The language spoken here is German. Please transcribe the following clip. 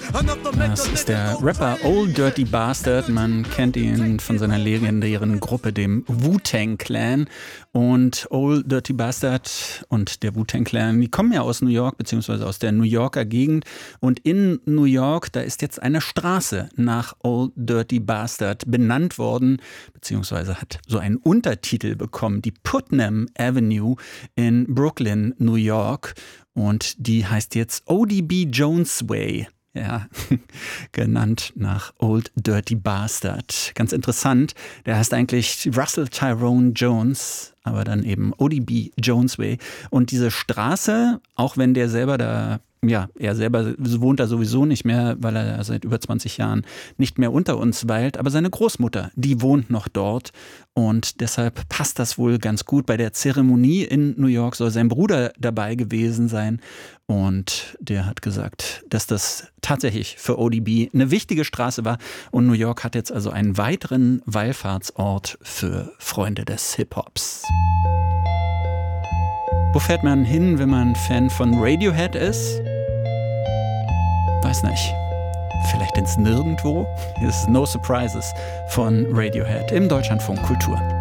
Das ist der Rapper Old Dirty Bastard. Man kennt ihn von seiner legendären Gruppe, dem Wu-Tang Clan. Und Old Dirty Bastard und der Wu-Tang Clan, die kommen ja aus New York, beziehungsweise aus der New Yorker Gegend. Und in New York, da ist jetzt eine Straße nach Old Dirty Bastard benannt worden, beziehungsweise hat so einen Untertitel bekommen, die Putnam Avenue in Brooklyn, New York. Und die heißt jetzt ODB Jones Way. Ja, genannt nach Old Dirty Bastard. Ganz interessant, der heißt eigentlich Russell Tyrone Jones, aber dann eben ODB Jones Way. Und diese Straße, auch wenn der selber da, ja, er selber wohnt da sowieso nicht mehr, weil er seit über 20 Jahren nicht mehr unter uns weilt. Aber seine Großmutter, die wohnt noch dort. Und deshalb passt das wohl ganz gut. Bei der Zeremonie in New York soll sein Bruder dabei gewesen sein. Und der hat gesagt, dass das tatsächlich für ODB eine wichtige Straße war. Und New York hat jetzt also einen weiteren Wallfahrtsort für Freunde des Hip-Hops. Wo fährt man hin, wenn man Fan von Radiohead ist? Weiß nicht. Vielleicht ins Nirgendwo? Hier ist No Surprises von Radiohead im Deutschlandfunk Kultur.